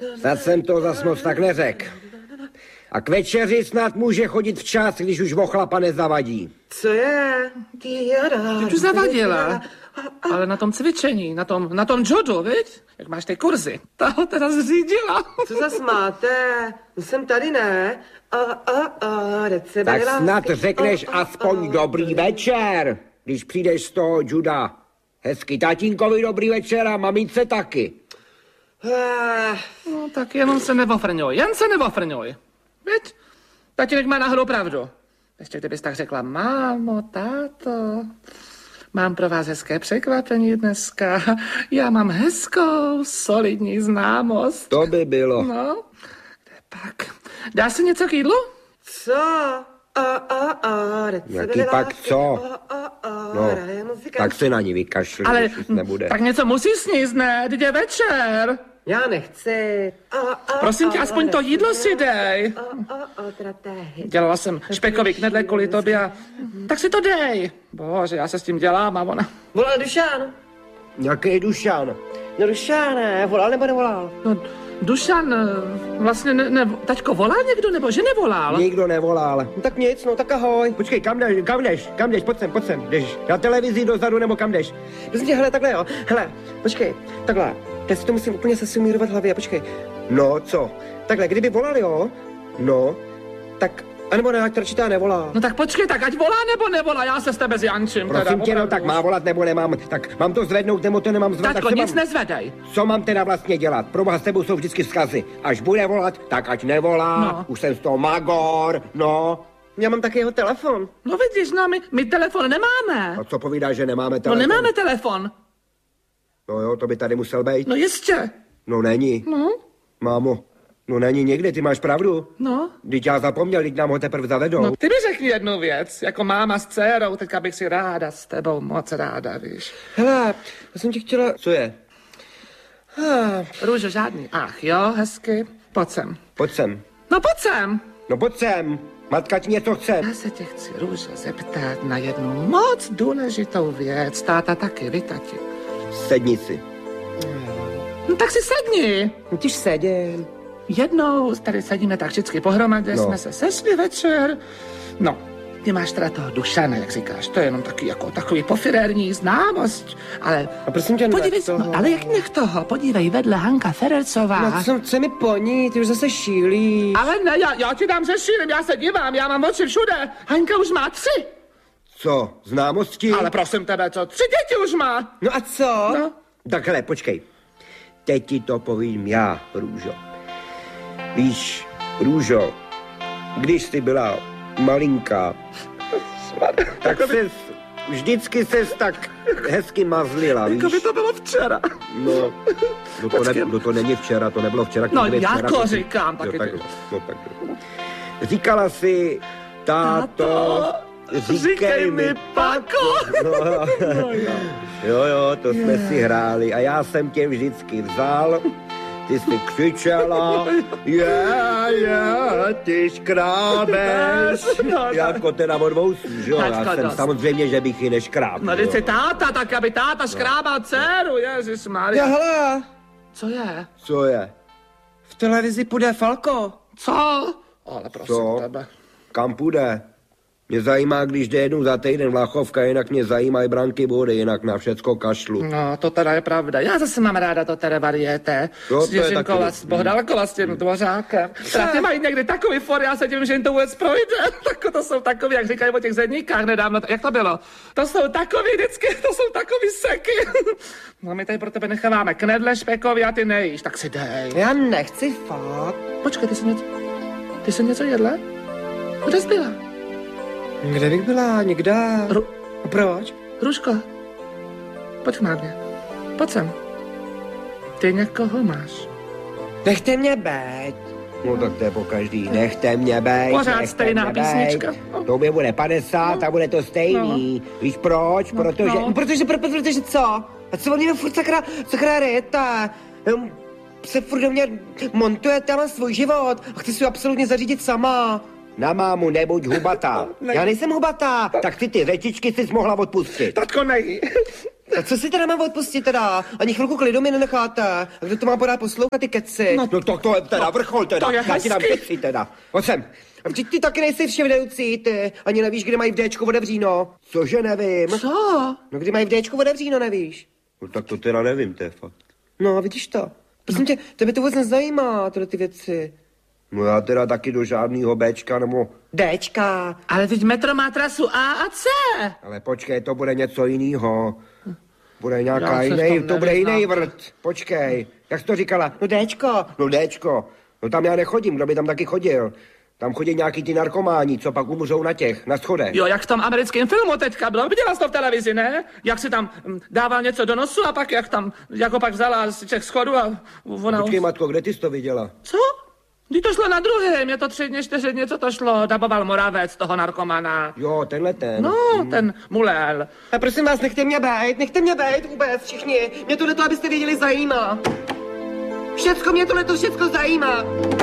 Snad jsem to zas moc tak neřekl. A k večeři snad může chodit včas, když už ochlapa nezavadí. Co je? Ty už zavadila. Ale na tom cvičení, na tom judu, viď? Jak máš ty kurzy. Ta ho teda zřídila. Co zas máte? Jsem tady, ne? Tak snad řekneš aspoň dobrý večer, když přijdeš z toho juda. Hezky tatínkovi dobrý večer a mamince taky. No tak jenom se nevofrňuj, jen se nevofrňuj. Viď? Tatínek má náhodou pravdu. Ještě kdybys tak řekla, mámo, táto, mám pro vás hezké překvapení dneska. Já mám hezkou, solidní známost. To by bylo. No, kde pak? Dáš si něco k jídlu? Co? Jaký pak co? No, tak se na ní vykašli, ale když nebude. tak něco musíš sníst, ne? Teď je večer. Já nechci. Prosím tě, aspoň to jídlo si dej. Dělala jsem špekový knedle kvůli tobě a tak si to dej. Bože, já se s tím dělám a ona... Volal Dušan. Jaký Dušan? No Dušane, volal nebo nevolal? No, Dušan, vlastně taťko volá někdo, nebo že nevolal? Nikdo nevolal. No, tak nic, no tak ahoj. Počkej, kam jdeš, pojď sem, jdeš na televizi dozadu, nebo kam jdeš? Prosím tě, hele, takhle jo, hele, počkej, takhle, já si to musím úplně sesumírovat v hlavě, počkej. No, co? Takhle, kdyby volal, jo, no, tak, anebo ne, ať radši ta nevolá. No tak počkej, tak ať volá nebo nevolá, já se s tebe zjančím. Prosím tě, no tak má volat nebo nemám, tak mám to zvednout nebo to nemám zvednout. Tatko, nic nezvedej. Co mám teda vlastně dělat? Proboha, s tebou jsou vždycky vzkazy. Až bude volat, tak ať nevolá, no. Už jsem z toho magor, no. Já mám taky jeho telefon. No vidíš, no my telefon nemáme. A co povídáš, že nemáme telefon? No nemáme telefon. No jo, to by tady musel být. No jistě. No není. No. Mámo, no není někde, ty máš pravdu. No. Vždyť já zapomněl, vždyť nám ho teprve zavedou. No ty mi řekni jednu věc, jako máma s dcerou, teďka bych si ráda s tebou, moc ráda, víš. Hele, já jsem ti chtěla... Co je? Růžo, žádný. Ach jo, hezky. Pojď sem. Pojď sem. No pojď sem. No pojď sem. Matka ti něco chce. Já se tě chci, Růžo, zeptat na jednu moc důležitou věc. Táta taky, vy, tati. Sedni si. No tak si sedni. No tyž sedím. Jednou tady sedíme tak vždycky pohromadě, jsme se sešli večer. No, ty máš teda toho Dušana, jak říkáš, to je jenom takový pofirérní známost, ale... A prosím tě, podívej, no, ale jak nech toho, podívej, vedle Hanka Ferercová. No co mi po ní, ty už zase šílíš. Ale ne, já ti dám, že šílim, já se dívám, já mám oči všude. Hanka už má 3. Co, známosti? Ale prosím tebe, co, 3 děti už má. No a co? No. Tak hele, počkej. Teď ti to povím já, Růžo. Víš, Růžo, když jsi byla malinká, tak vždycky ses tak hezky mazlila, víš? Jako by to bylo včera. No to není včera, to nebylo včera. No včera, jako říkám, taky ty. Tak. Říkala si, táto, říkej mi Pako. Jo, to jsme si hráli a já jsem tě vždycky vzal. Ty jsi křičela, ty škrábeš, jako teda od vousů, že jo? Já jsem samozřejmě, že bych ji neškrábl. No, když jsi táta, tak aby táta škrábal dceru, ježišmarja. Já hele. Co je? V televizi půjde Falko. Co? Ale prosím tebe. Kam půjde? Mě zajímá, když jde jednou za týden Vlachovka, jinak mě zajímají branky vody, jinak na všecko kašlu. No, to teda je pravda. Já zase mám ráda to teda varieté. S Jiřinkova, s Bohdalkova, s tím Dvořákem. Teda ty mají někdy takový for, já se divím, že jim to vůbec projde. To jsou takový, jak říkají o těch zedníkách nedávno. Jak to bylo? To jsou takový vždycky, to jsou takový seky. No, my tady pro tebe necháváme knedle špekový a ty nejíš, tak si dej. Já nechci fakt. Počkej, ty jsi něco jedla? Kde jsi byla? Kde bych byla? Nikde. A proč? Růžko, pojď k mámě. Pojď sem. Ty někoho máš. Nechte mě být. No tak to je po každý. Nechte mě být. Pořád stejná písnička. To mě bude 50 a bude to stejný. Víš proč? Protože co? A co on mě furt sakra rejete? Se furt do mě montujete, mám svůj život a chci si ho absolutně zařídit sama. Na mámu nebuď hubatá. Já nejsem hubatá. Tak ty řečičky jsi mohla odpustit. Tatko, nej. A co si teda mám odpustit teda? Ani chvilku klidu mi nenecháte. A kdo to má pořád poslouchat, ty keci? No to je teda vrchol teda. To je Já ti dám hezky. keci teda. Pojď sem. A vždyť ty taky nejsi vševědoucí, ty. Ani nevíš, kdy mají v Dčku otevříno. Cože nevím? Co? No kdy mají v Dčku otevříno, nevíš? No tak to teda nevím, to je fakt. No, vidíš to. Prosím tě, tebe to vůbec nezajímá, tyhle ty věci. No já teda taky do žádného Bčka nebo... Dčka. Ale teď metro má trasu A a C. Ale počkej, to bude něco jiného. Bude nějaká Já se v jiný, tom to bude nevyznám. jiný vrt. Počkej, jak jsi to říkala? No Dčko. No Dčko. No tam já nechodím, kdo by tam taky chodil? Tam chodí nějaký ty narkománi, co pak umřou na schodech. Jo, jak v tom americkém filmu teďka bylo, viděla jsi to v televizi, ne? Jak si tam dával něco do nosu a pak jak tam, jako pak vzala z těch schodů a ona... Počkej, matko, kde ty jsi to viděla? Co? Když to šlo na druhém, je to 3 dny, 4 dny, co to šlo, daboval Moravec, toho narkomana. Jo, tenhle ten. No, ten mulel. A prosím vás, nechte mě bejt vůbec, všichni. Mě tohle, abyste věděli, zajímá. Všecko mě tohle, všecko zajímá.